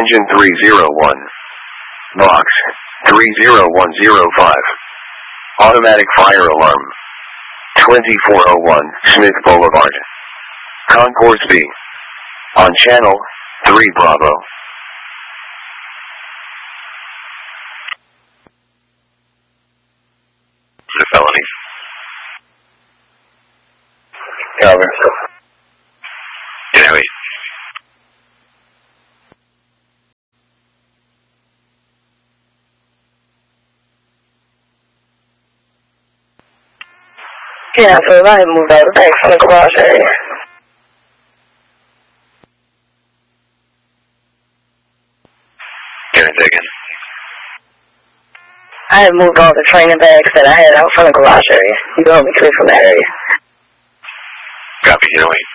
Engine 301. Box 30105. Automatic fire alarm. 2401 Smith Boulevard. Concourse B. On channel 3 Bravo. The felony. Calvin. Yeah, wait. Yeah, so I moved out of the back from the garage area. Can I take it? I had moved all the training bags that I had out from the garage area. You don't be clear from that area. Copy, you know, wait.